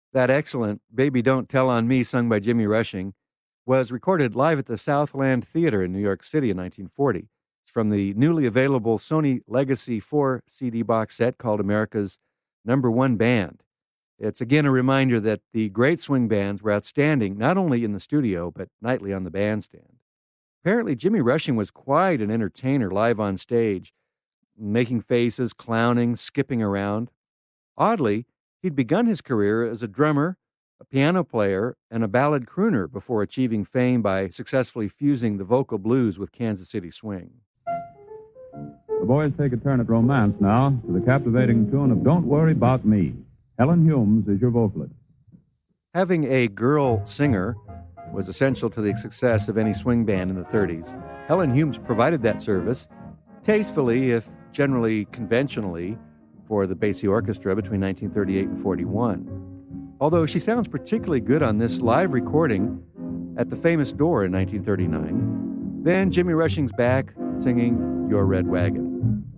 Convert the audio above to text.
That excellent Baby Don't Tell on Me, sung by Jimmy Rushing, was recorded live at the Southland Theater in New York City in 1940. It's from the newly available Sony Legacy 4 CD box set called America's Number One Band. It's again a reminder that the great swing bands were outstanding, not only in the studio, but nightly on the bandstand. Apparently, Jimmy Rushing was quite an entertainer live on stage, making faces, clowning, skipping around. Oddly, he'd begun his career as a drummer, a piano player, and a ballad crooner before achieving fame by successfully fusing the vocal blues with Kansas City swing. The boys take a turn at romance now to the captivating tune of Don't Worry About Me. Helen Humes is your vocalist. Having a girl singer was essential to the success of any swing band in the 30s. Helen Humes provided that service, tastefully, if generally conventionally, for the Basie Orchestra between 1938 and 41. Although she sounds particularly good on this live recording at the famous Door in 1939. Then Jimmy Rushing's back singing Your Red Wagon.